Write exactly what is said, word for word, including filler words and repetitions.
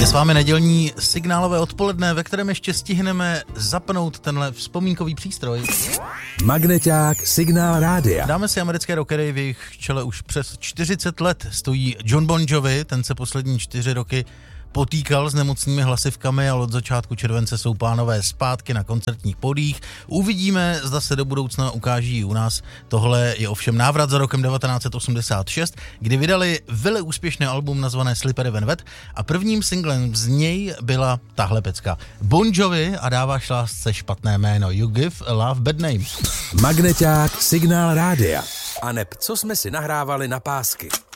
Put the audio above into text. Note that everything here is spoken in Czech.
s vámi nedělní signálové odpoledne, ve kterém ještě stihneme zapnout tenhle vzpomínkový přístroj. Magneťák Signál rádia. Dáme si americké rockery, v jejich čele už přes čtyřicet let stojí Jon Bon Jovi, ten se poslední čtyři roky potýkal s nemocnými hlasivkami, ale od začátku července jsou pánové zpátky na koncertních podích. Uvidíme, zda se do budoucna ukáží u nás. Tohle je ovšem návrat za rokem devatenáct set osmdesát šest, kdy vydali vele úspěšné album nazvané Slippery When Wet a prvním singlem z něj byla tahle pecka. Bon Jovi a dáváš lásce špatné jméno. You give a love bad name. Magneťák Signál rádia. A neb co jsme si nahrávali na pásky.